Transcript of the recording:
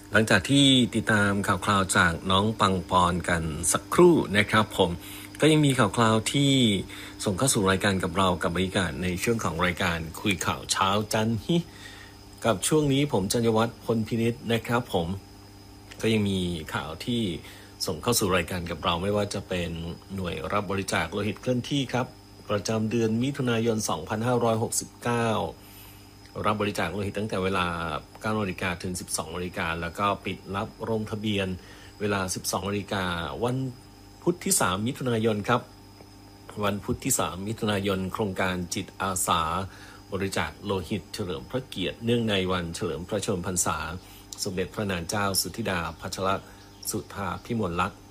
หลังจากที่ติดตามข่าวคราวจากน้องปังปอนกันสักครู่นะครับผมก็ยังมีข่าวคราวที่ส่งเข้าสู่รายการกับเรากับบรรยากาศในช่วงของรายการคุยข่าวเช้าจันฮิกับช่วงนี้ผมจัญญวัฒน์พลพินิจนะครับผมก็ยังมีข่าวที่ส่งเข้าสู่รายการกับเราไม่ว่าจะเป็นหน่วยรับบริจาคโลหิตเคลื่อนที่ครับประจำเดือนมิถุนายน 2569 รับบริจาคโลหิตตั้งแต่เวลา 9 นาฬิกาถึง 12 นาฬิกาแล้วก็ปิดรับลงทะเบียนเวลา 12 นาฬิกาวันพุธที่ 3 มิถุนายนครับวันพุธที่ 3 มิถุนายนโครงการจิตอาสาบริจาคโลหิตเฉลิมพระเกียรติเนื่องในวันเฉลิมพระชนมพรรษาสมเด็จพระนางเจ้าสุธิดาพัชรสุธาภิมลลักษณ์